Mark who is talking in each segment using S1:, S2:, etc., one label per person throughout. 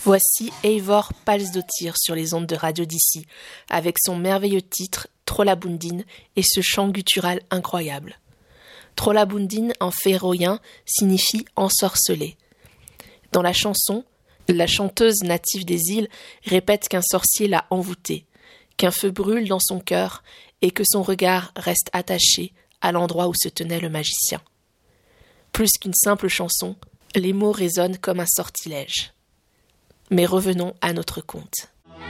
S1: Voici Eivor Pálsdóttir sur les ondes de Radio d'ici, avec son merveilleux titre Trollabundin et ce chant guttural incroyable. Trollabundin en féroïen signifie ensorcelé. Dans la chanson, la chanteuse native des îles répète qu'un sorcier l'a envoûtée, qu'un feu brûle dans son cœur et que son regard reste attaché à l'endroit où se tenait le magicien. Plus qu'une simple chanson, les mots résonnent comme un sortilège. Mais revenons à notre conte.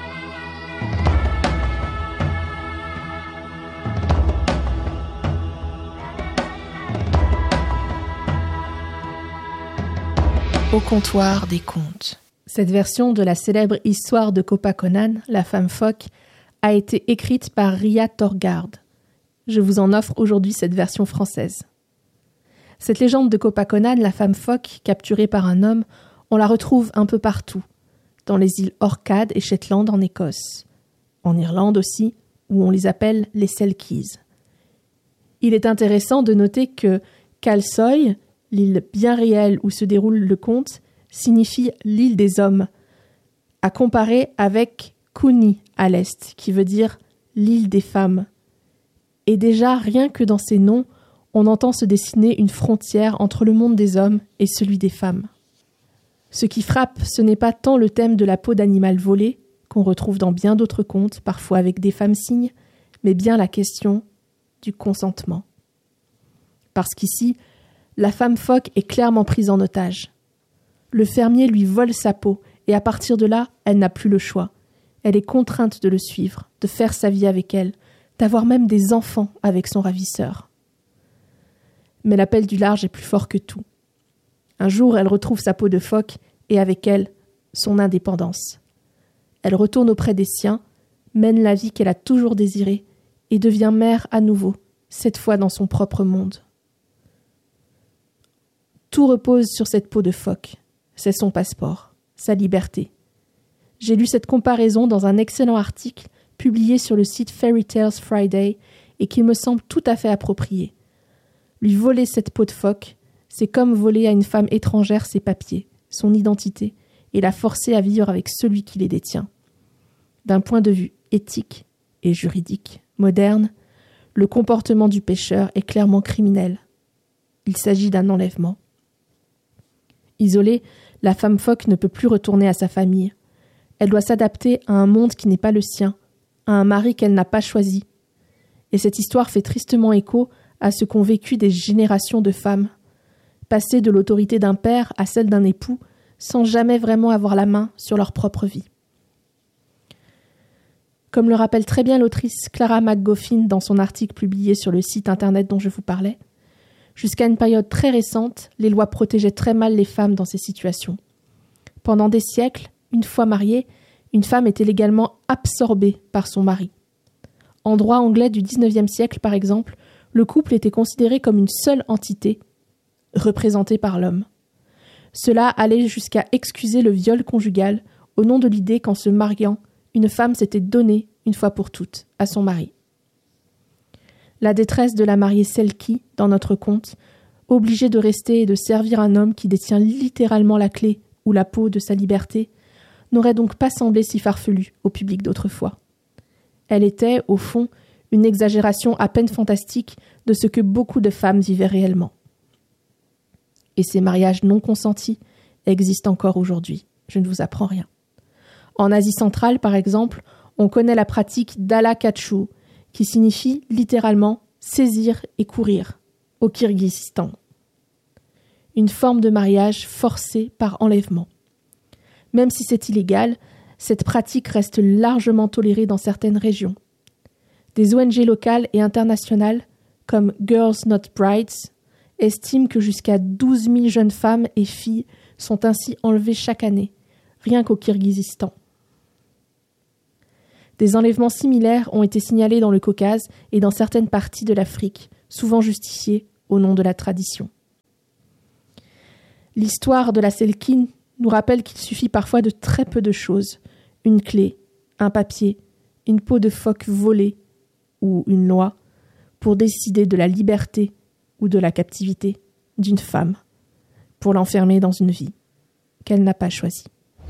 S1: Au comptoir des contes.
S2: Cette version de la célèbre histoire de Copaconan, la femme phoque, a été écrite par Ria Thorgard. Je vous en offre aujourd'hui cette version française. Cette légende de Copaconan, la femme phoque, capturée par un homme, on la retrouve un peu partout, dans les îles Orcades et Shetland en Écosse, en Irlande aussi, où on les appelle les Selkies. Il est intéressant de noter que Calsoy, l'île bien réelle où se déroule le conte, signifie l'île des hommes, à comparer avec Cooney à l'est, qui veut dire l'île des femmes. Et déjà, rien que dans ces noms, on entend se dessiner une frontière entre le monde des hommes et celui des femmes. Ce qui frappe, ce n'est pas tant le thème de la peau d'animal volé, qu'on retrouve dans bien d'autres contes, parfois avec des femmes-cygnes, mais bien la question du consentement. Parce qu'ici, la femme phoque est clairement prise en otage. Le fermier lui vole sa peau, et à partir de là, elle n'a plus le choix. Elle est contrainte de le suivre, de faire sa vie avec elle, d'avoir même des enfants avec son ravisseur. Mais l'appel du large est plus fort que tout. Un jour, elle retrouve sa peau de phoque et avec elle, son indépendance. Elle retourne auprès des siens, mène la vie qu'elle a toujours désirée et devient mère à nouveau, cette fois dans son propre monde. Tout repose sur cette peau de phoque. C'est son passeport, sa liberté. J'ai lu cette comparaison dans un excellent article publié sur le site Fairy Tales Friday et qui me semble tout à fait approprié. Lui voler cette peau de phoque, c'est comme voler à une femme étrangère ses papiers, son identité, et la forcer à vivre avec celui qui les détient. D'un point de vue éthique et juridique, moderne, le comportement du pécheur est clairement criminel. Il s'agit d'un enlèvement. Isolée, la femme phoque ne peut plus retourner à sa famille. Elle doit s'adapter à un monde qui n'est pas le sien, à un mari qu'elle n'a pas choisi. Et cette histoire fait tristement écho à ce qu'ont vécu des générations de femmes. Passer de l'autorité d'un père à celle d'un époux sans jamais vraiment avoir la main sur leur propre vie. Comme le rappelle très bien l'autrice Clara McGoffin dans son article publié sur le site internet dont je vous parlais, jusqu'à une période très récente, les lois protégeaient très mal les femmes dans ces situations. Pendant des siècles, une fois mariée, une femme était légalement absorbée par son mari. En droit anglais du XIXe siècle, par exemple, le couple était considéré comme une seule entité, représentée par l'homme. Cela allait jusqu'à excuser le viol conjugal au nom de l'idée qu'en se mariant, une femme s'était donnée, une fois pour toutes, à son mari. La détresse de la mariée Selkie, dans notre conte, obligée de rester et de servir un homme qui détient littéralement la clé ou la peau de sa liberté, n'aurait donc pas semblé si farfelue au public d'autrefois. Elle était, au fond, une exagération à peine fantastique de ce que beaucoup de femmes vivaient réellement. Et ces mariages non consentis existent encore aujourd'hui. Je ne vous apprends rien. En Asie centrale, par exemple, on connaît la pratique d'Ala-Kachu, qui signifie littéralement « saisir et courir » au Kirghizistan. Une forme de mariage forcé par enlèvement. Même si c'est illégal, cette pratique reste largement tolérée dans certaines régions. Des ONG locales et internationales, comme Girls Not Brides, estiment que jusqu'à 12 000 jeunes femmes et filles sont ainsi enlevées chaque année, rien qu'au Kirghizistan. Des enlèvements similaires ont été signalés dans le Caucase et dans certaines parties de l'Afrique, souvent justifiés au nom de la tradition. L'histoire de la Selkine nous rappelle qu'il suffit parfois de très peu de choses, une clé, un papier, une peau de phoque volée ou une loi, pour décider de la liberté ou de la captivité d'une femme, pour l'enfermer dans une vie qu'elle n'a pas choisie.